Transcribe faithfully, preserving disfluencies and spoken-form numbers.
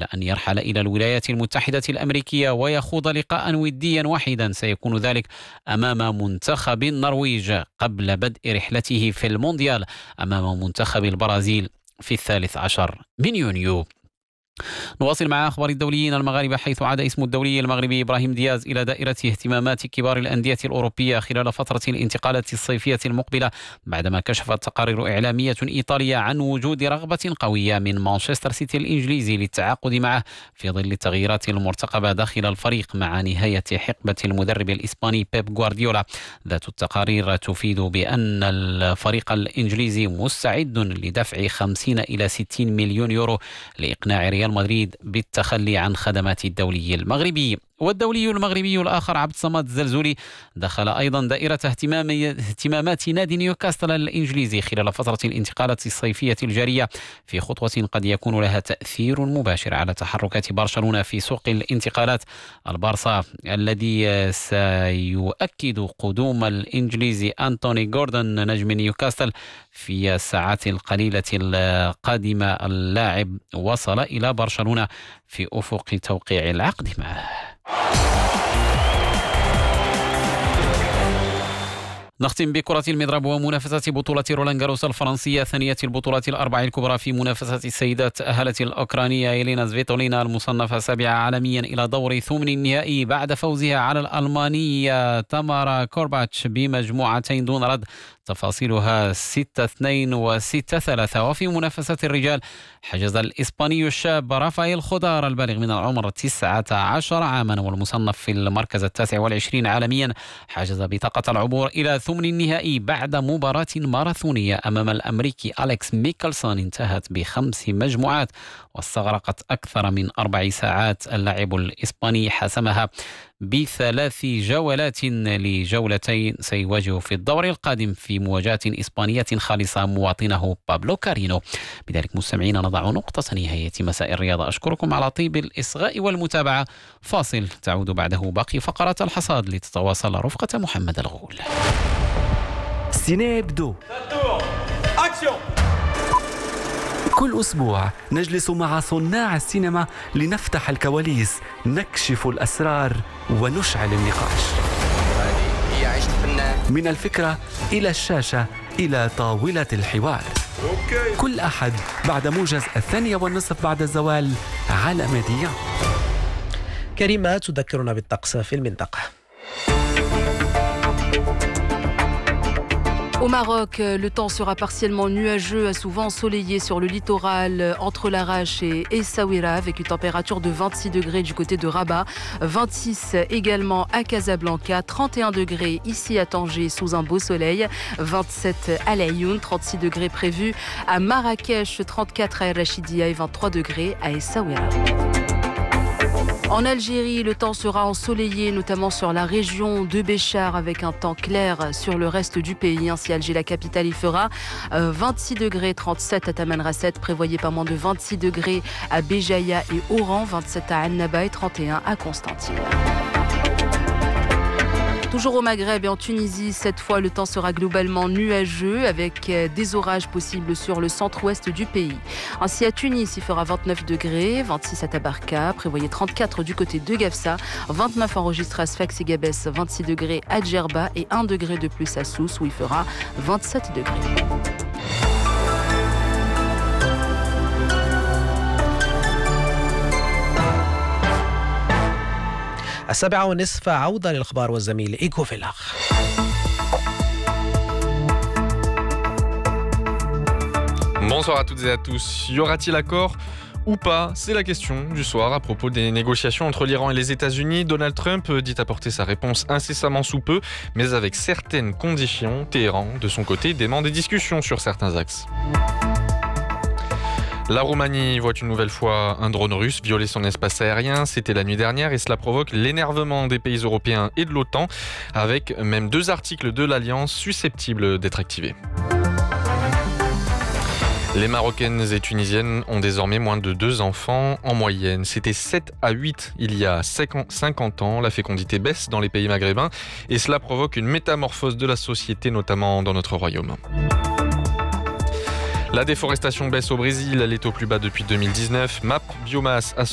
قبل أن يرحل إلى الولايات المتحدة الأمريكية ويخوض لقاء وديا وحيدا سيكون ذلك أمام منتخب النرويج قبل بدء رحلته في المونديال أمام منتخب البرازيل في الثالث عشر من يونيو. نواصل مع أخبار الدوليين المغاربة، حيث عاد اسم الدولي المغربي إبراهيم دياز إلى دائرة اهتمامات كبار الأندية الأوروبية خلال فترة الانتقالات الصيفية المقبلة، بعدما كشفت تقارير إعلامية إيطالية عن وجود رغبة قوية من مانشستر سيتي الإنجليزي للتعاقد معه في ظل التغييرات المرتقبة داخل الفريق مع نهاية حقبة المدرب الإسباني بيب غوارديولا. ذات التقارير تفيد بأن الفريق الإنجليزي مستعد لدفع خمسين إلى ستين مليون يورو لإقناع ريال مدريد بالتخلي عن خدمات الدولي المغربي. والدولي المغربي الآخر عبد الصمد الزلزولي دخل أيضا دائرة اهتمام اهتمامات نادي نيوكاسل الإنجليزي خلال فترة الانتقالات الصيفية الجارية، في خطوة قد يكون لها تأثير مباشر على تحركات برشلونة في سوق الانتقالات. البارسا الذي سيؤكد قدوم الإنجليزي أنتوني غوردون نجم نيوكاسل في الساعات القليلة القادمة. اللاعب وصل إلى برشلونة في أفق توقيع العقد معه. نختم بكرة المضرب ومنافسة بطولة رولان جاروس الفرنسية، ثانية البطولات الأربع الكبرى. في منافسة السيدات أهلت الأوكرانية إلينا سفيتولينا المصنفة سابعة عالميا إلى دور ثمن النهائي بعد فوزها على الألمانية تامارا كورباتش بمجموعتين دون رد، تفاصيلها ستة اثنين وستة ثلاثة. وفي منافسة الرجال حجز الإسباني الشاب رافائيل خضار البالغ من العمر تسعة عشر عاما والمصنف في المركز التاسع والعشرين عالميا، حجز بطاقة العبور إلى ثمن النهائي بعد مباراة ماراثونية أمام الأمريكي أليكس ميكلسون انتهت بخمس مجموعات واستغرقت أكثر من أربع ساعات. اللاعب الإسباني حسمها بثلاث جولات لجولتين، سيواجه في الدور القادم في مواجهة إسبانية خالصة مواطنه بابلو كارينو. بذلك مستمعين نضع نقطة نهاية مساء الرياضة، أشكركم على طيب الإصغاء والمتابعة. فاصل تعود بعده باقي فقرات الحصاد لتتواصل رفقة محمد الغول. سيني بدو كل أسبوع نجلس مع صناع السينما لنفتح الكواليس، نكشف الأسرار ونشعل النقاش. من الفكرة إلى الشاشة إلى طاولة الحوار. كل أحد بعد موجز الثانية والنصف بعد الزوال على ميديا. كريمة تذكرنا بالطقس في المنطقة. Au Maroc, le temps sera partiellement nuageux, souvent ensoleillé sur le littoral entre Larache et Essaouira, avec une température de vingt-six degrés du côté de Rabat, vingt-six également à Casablanca, trente et un degrés ici à Tanger sous un beau soleil, vingt-sept à Laayoune, trente-six degrés prévus à Marrakech, trente-quatre à El Rachidia et vingt-trois degrés à Essaouira. En Algérie, le temps sera ensoleillé, notamment sur la région de Béchar, avec un temps clair sur le reste du pays. Ainsi, Alger, la capitale, il fera vingt-six degrés, trente-sept à Tamanrasset, prévoyez pas moins de vingt-six degrés à Béjaïa et Oran, vingt-sept à Annaba et trente et un à Constantine. Toujours au Maghreb et en Tunisie, cette fois le temps sera globalement nuageux avec des orages possibles sur le centre-ouest du pays. Ainsi à Tunis, il fera vingt-neuf degrés, vingt-six à Tabarka, prévoyez trente-quatre du côté de Gafsa, vingt-neuf enregistrés à Sfax et Gabès, vingt-six degrés à Djerba et un degré de plus à Sousse où il fera vingt-sept degrés. السابعة والنصف عودة للأخبار والزميل إيكو فيلاخ. Bonsoir à toutes et à tous. Y aura-t-il accord ou pas? C'est la question du soir à propos des négociations entre l'Iran et les États-Unis. Donald Trump dit apporter sa réponse incessamment sous peu, mais avec certaines conditions. Téhéran, de son côté, demande des discussions sur certains axes. La Roumanie voit une nouvelle fois un drone russe violer son espace aérien. C'était la nuit dernière et cela provoque l'énervement des pays européens et de l'OTAN, avec même deux articles de l'Alliance susceptibles d'être activés. Les Marocaines et Tunisiennes ont désormais moins de deux enfants en moyenne. C'était sept à huit il y a cinquante ans. La fécondité baisse dans les pays maghrébins et cela provoque une métamorphose de la société, notamment dans notre royaume. La déforestation baisse au Brésil, elle est au plus bas depuis deux mille dix-neuf. M A P Biomasse